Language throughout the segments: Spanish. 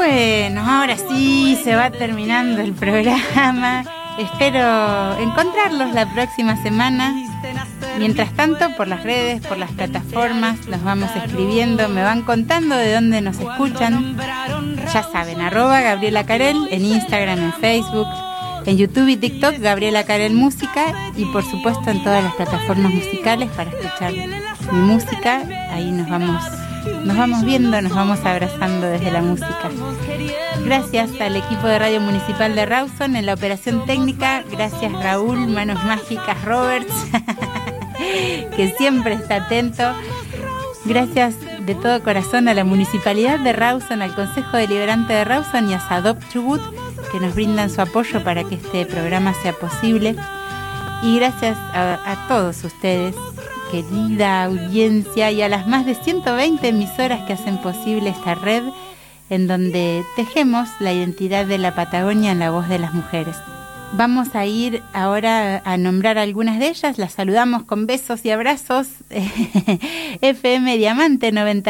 Bueno, ahora sí se va terminando el programa. Espero encontrarlos la próxima semana. Mientras tanto, por las redes, por las plataformas, nos vamos escribiendo, me van contando de dónde nos escuchan. Ya saben, @Gabriela Carel en Instagram, en Facebook, en YouTube y TikTok, Gabriela Carel Música, y por supuesto en todas las plataformas musicales para escuchar mi música. Ahí nos vamos viendo, nos vamos abrazando desde la música. Gracias al equipo de Radio Municipal de Rawson en la operación técnica. Gracias Raúl, Manos Mágicas Roberts, que siempre está atento. Gracias de todo corazón a la Municipalidad de Rawson, al Consejo Deliberante de Rawson y a Sadop Chubut, que nos brindan su apoyo para que este programa sea posible. Y gracias a todos ustedes, querida audiencia, y a las más de 120 emisoras que hacen posible esta red en donde tejemos la identidad de la Patagonia en la voz de las mujeres. Vamos a ir ahora a nombrar algunas de ellas. Las saludamos con besos y abrazos. FM Diamante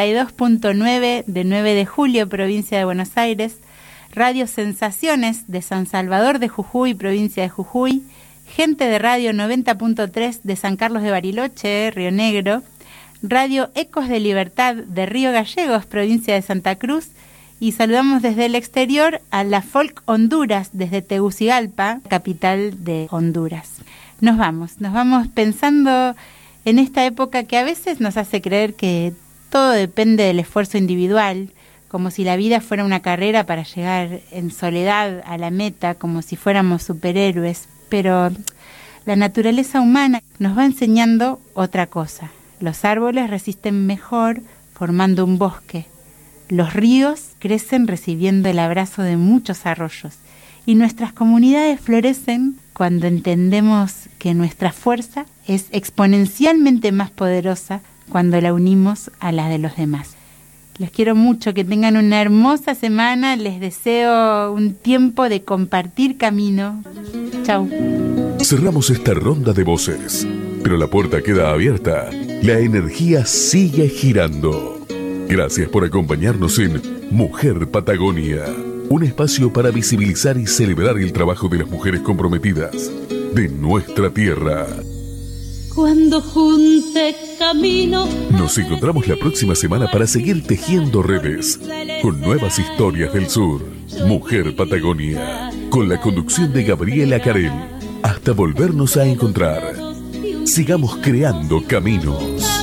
92.9 de 9 de julio, provincia de Buenos Aires. Radio Sensaciones de San Salvador de Jujuy, provincia de Jujuy. Gente de Radio 90.3 de San Carlos de Bariloche, Río Negro. Radio Ecos de Libertad de Río Gallegos, provincia de Santa Cruz. Y saludamos desde el exterior a la Folk Honduras, desde Tegucigalpa, capital de Honduras. Nos vamos pensando en esta época que a veces nos hace creer que todo depende del esfuerzo individual, como si la vida fuera una carrera para llegar en soledad a la meta, como si fuéramos superhéroes. Pero la naturaleza humana nos va enseñando otra cosa. Los árboles resisten mejor formando un bosque. Los ríos crecen recibiendo el abrazo de muchos arroyos. Y nuestras comunidades florecen cuando entendemos que nuestra fuerza es exponencialmente más poderosa cuando la unimos a la de los demás. Les quiero mucho, que tengan una hermosa semana. Les deseo un tiempo de compartir camino. Chau. Cerramos esta ronda de voces, pero la puerta queda abierta. La energía sigue girando. Gracias por acompañarnos en Mujer Patagonia, un espacio para visibilizar y celebrar el trabajo de las mujeres comprometidas de nuestra tierra. Cuando junte camino. Nos encontramos la próxima semana para seguir tejiendo redes con nuevas historias del sur. Mujer Patagonia, con la conducción de Gabriela Carel. Hasta volvernos a encontrar. Sigamos creando caminos.